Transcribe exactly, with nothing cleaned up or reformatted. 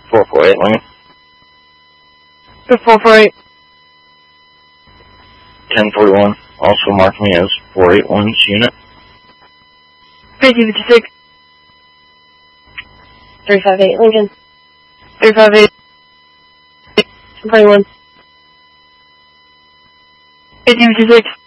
four four eight, Lincoln. four four eight. ten forty-one, also mark me as four eight one's unit. fifty fifty-six. three five eight, Lincoln. three five eight. twenty-one. fifty fifty-six.